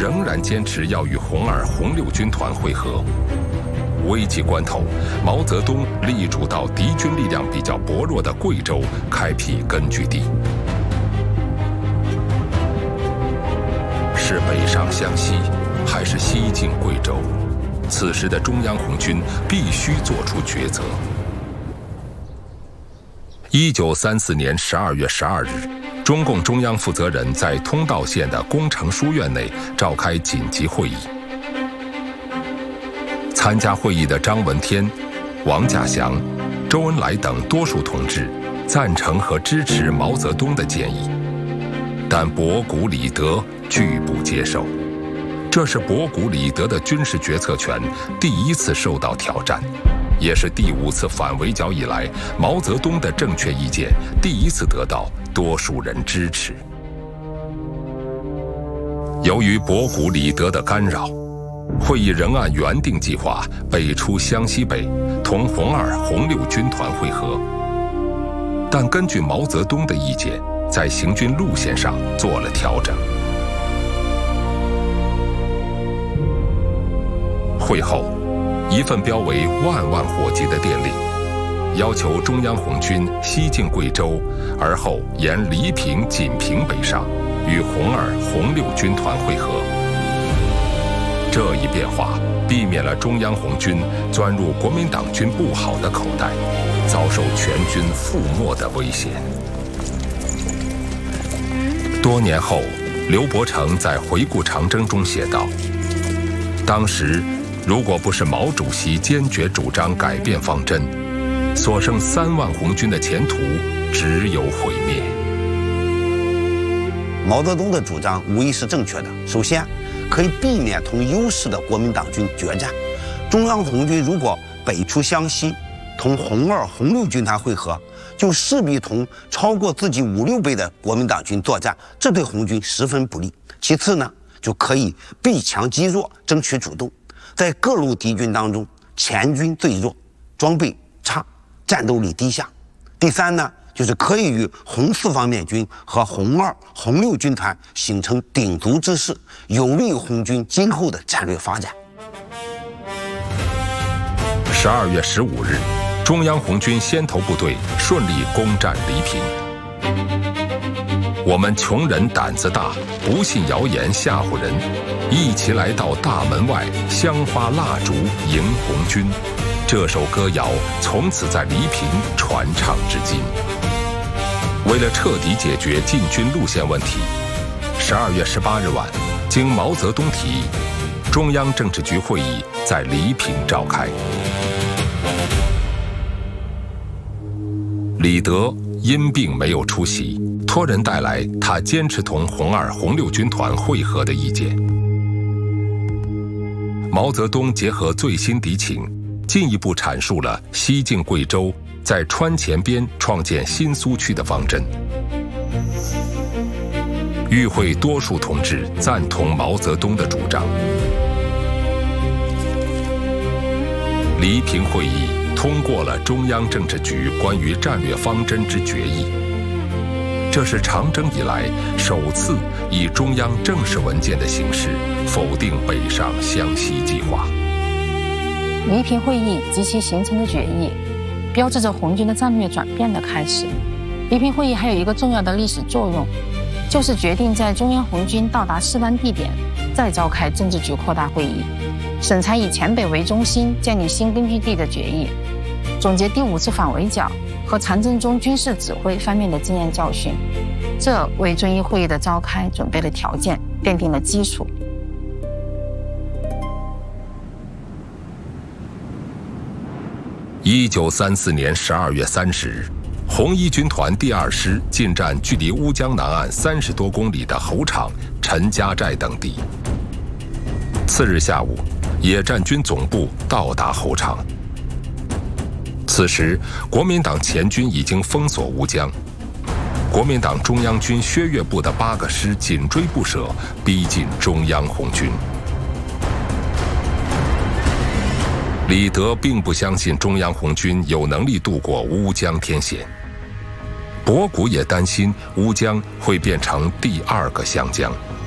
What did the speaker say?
仍然坚持要与红二、红六军团会合。危急关头，毛泽东力主到敌军力量比较薄弱的贵州开辟根据地。是北上湘西，还是西进贵州？此时的中央红军必须做出抉择。1934年12月12日，中共中央负责人在通道县的工程书院内召开紧急会议。参加会议的张闻天、王稼祥、周恩来等多数同志赞成和支持毛泽东的建议，但博古、李德拒不接受。这是博古、李德的军事决策权第一次受到挑战，也是第5次反围剿以来毛泽东的正确意见第一次得到多数人支持。由于博古、李德的干扰，会议仍按原定计划北出湘西北，同红二、红六军团会合。但根据毛泽东的意见，在行军路线上做了调整。会后，一份标为万万火急的电令，要求中央红军西进贵州，而后沿黎平、锦屏北上，与红二、红六军团会合。这一变化避免了中央红军钻入国民党军不好的口袋，遭受全军覆没的危险。多年后，刘伯承在回顾长征中写道：“当时，如果不是毛主席坚决主张改变方针，所剩3万红军的前途只有毁灭。” 毛泽东的主张无疑是正确的。首先，可以避免同优势的国民党军决战。中央红军如果北出湘西，同红二、红六军团会合，就势必同超过自己5、6倍的国民党军作战，这对红军十分不利。其次呢，就可以避强击弱，争取主动。在各路敌军当中，前军最弱，装备差，战斗力低下。第三呢，就是可以与红四方面军和红二、红六军团形成鼎足之势，有利于红军今后的战略发展。 12月15日，中央红军先头部队顺利攻占黎平。我们穷人胆子大，不信谣言吓唬人，一起来到大门外，香花蜡烛迎红军。这首歌谣从此在黎平传唱至今。为了彻底解决进军路线问题，12月18日晚，经毛泽东提议，中央政治局会议在黎平召开。李德因病没有出席，托人带来他坚持同红二、红六军团会合的意见。毛泽东结合最新敌情，进一步阐述了西进贵州，在川黔边创建新苏区的方针。与会多数同志赞同毛泽东的主张。黎平会议通过了中央政治局关于战略方针之决议，这是长征以来首次以中央正式文件的形式否定北上湘西计划。 黎平会议及其形成的决议，标志着红军的战略转变的开始。黎平会议还有一个重要的历史作用，就是决定在中央红军到达适当地点，再召开政治局扩大会议，审查以黔北为中心建立新根据地的决议，总结第5次反围剿和长征中军事指挥方面的经验教训，这为遵义会议的召开准备了条件，奠定了基础。 1934年12月30日，红一军团第2师进占距离乌江南岸30多公里的侯场、陈家寨等地。次日下午，野战军总部到达侯场。此时，国民党前军已经封锁乌江，国民党中央军薛岳部的8个师紧追不舍，逼近中央红军。李德并不相信中央红军有能力渡过乌江天险，博古也担心乌江会变成第2个湘江。